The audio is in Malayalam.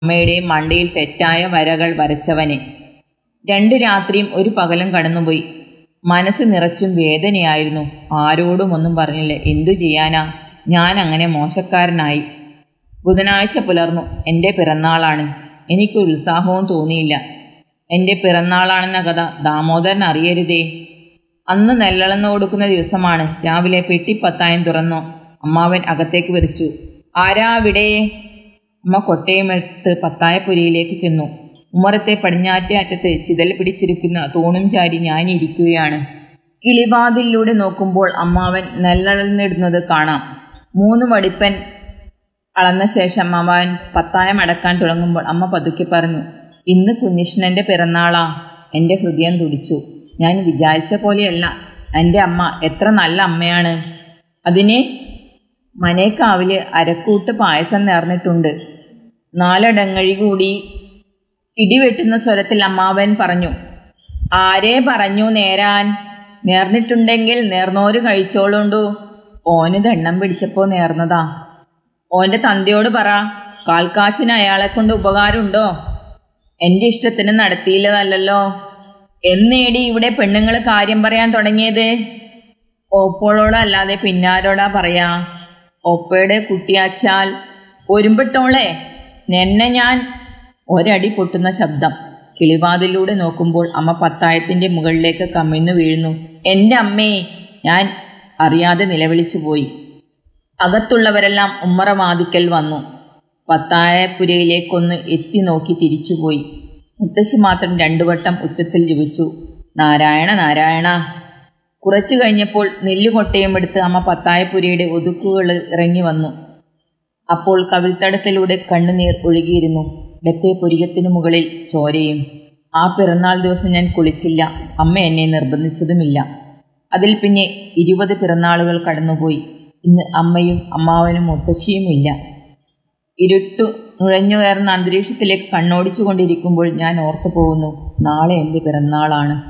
അമ്മയുടെ മണ്ടയിൽ തെറ്റായ വരകൾ വരച്ചവനെ. 2 രാത്രിയും ഒരു പകലും കടന്നുപോയി. മനസ്സ് നിറച്ചും വേദനയായിരുന്നു. ആരോടും ഒന്നും പറഞ്ഞില്ല. എന്തു ചെയ്യാനാ, ഞാൻ അങ്ങനെ മോശക്കാരനായി. ബുധനാഴ്ച പുലർന്നു. എൻ്റെ പിറന്നാളാണ്. എനിക്ക് ഉത്സാഹവും തോന്നിയില്ല. എൻ്റെ പിറന്നാളാണെന്ന കഥ ദാമോദരൻ അറിയരുതേ. അന്ന് നെല്ലളന്ന് കൊടുക്കുന്ന ദിവസമാണ്. രാവിലെ പെട്ടിപ്പത്തായം തുറന്നു. അമ്മാവൻ അകത്തേക്ക് വിളിച്ചു. ആരാ അവിടെ? അമ്മ കൊട്ടയുമെടുത്ത് പത്തായപ്പുരയിലേക്ക് ചെന്നു. ഉമ്മറത്തെ പടിഞ്ഞാറ്റേ അറ്റത്ത് ചിതൽ പിടിച്ചിരിക്കുന്ന തൂണും ചാരി ഞാൻ ഇരിക്കുകയാണ്. കിളിവാതിലൂടെ നോക്കുമ്പോൾ അമ്മാവൻ നെല്ലളന്നിടുന്നത് കാണാം. 3 വടിപ്പൻ അളന്ന ശേഷം അമ്മാവൻ പത്തായം അടക്കാൻ തുടങ്ങുമ്പോൾ അമ്മ പതുക്കെ പറഞ്ഞു, ഇന്ന് കുഞ്ഞിഷ്ണൻ്റെ പിറന്നാളാ. എൻ്റെ ഹൃദയം തുടിച്ചു. ഞാൻ വിചാരിച്ച പോലെയല്ല. എൻ്റെ അമ്മ എത്ര നല്ല അമ്മയാണ്. അതിന് മനേക്കാവില് അരക്കൂട്ട് പായസം നേർന്നിട്ടുണ്ട്. 4 അടങ്ങഴി കൂടി. ഇടിവെട്ടുന്ന സ്വരത്തിൽ അമ്മാവൻ പറഞ്ഞു. ആരേ പറഞ്ഞു നേരാൻ? നേർന്നിട്ടുണ്ടെങ്കിൽ നേർന്നോര് കഴിച്ചോളുണ്ടു. ഓന് ദണ്ണം പിടിച്ചപ്പോ നേർന്നതാ. ഓൻ്റെ തന്തയോട് പറ. കാൽക്കാശിന് അയാളെ കൊണ്ട് ഉപകാരമുണ്ടോ? എൻ്റെ ഇഷ്ടത്തിന് നടത്തിയില്ലതല്ലോ. എന്നേടി ഇവിടെ പെണ്ണുങ്ങൾ കാര്യം പറയാൻ തുടങ്ങിയത്? ഓപ്പോളോടല്ലാതെ പിന്നാരോടാ പറയാ? ഒപ്പയുടെ കുട്ടിയാച്ചാൽ ഒരുമ്പിട്ടോളെ നിന്നെ ഞാൻ. ഒരടി പൊട്ടുന്ന ശബ്ദം. കിളിവാതിലൂടെ നോക്കുമ്പോൾ അമ്മ പത്തായത്തിൻ്റെ മുകളിലേക്ക് കമിഴ്ന്നു വീഴുന്നു. എൻ്റെ അമ്മേ! ഞാൻ അറിയാതെ നിലവിളിച്ചു പോയി. അകത്തുള്ളവരെല്ലാം ഉമ്മറവാതിക്കൽ വന്നു. പത്തായപ്പുരയിലേക്കൊന്ന് എത്തി നോക്കി തിരിച്ചുപോയി. മുത്തശ്ശി മാത്രം 2 വട്ടം ഉച്ചത്തിൽ ജപിച്ചു. നാരായണ നാരായണ. കുറച്ചു കഴിഞ്ഞപ്പോൾ നെല്ലുകൊട്ടയും എടുത്ത് അമ്മ പത്തായപ്പുരയുടെ ഒതുക്കുകൾ ഇറങ്ങി വന്നു. അപ്പോൾ കവിൾത്തടത്തിലൂടെ കണ്ണുനീർ ഒഴുകിയിരുന്നു. ഇടത്തെ പുരികത്തിനു മുകളിൽ ചോരയും. ആ പിറന്നാൾ ദിവസം ഞാൻ കുളിച്ചില്ല. അമ്മ എന്നെ നിർബന്ധിച്ചതുമില്ല. അതിൽ പിന്നെ 20 പിറന്നാളുകൾ കടന്നുപോയി. ഇന്ന് അമ്മയും അമ്മാവനും മുത്തശ്ശിയുമില്ല. ഇരുട്ടു നുഴഞ്ഞുകയറുന്ന അന്തരീക്ഷത്തിലേക്ക് കണ്ണോടിച്ചു കൊണ്ടിരിക്കുമ്പോൾ ഞാൻ ഓർത്തു പോകുന്നു, നാളെ എൻ്റെ പിറന്നാളാണ്.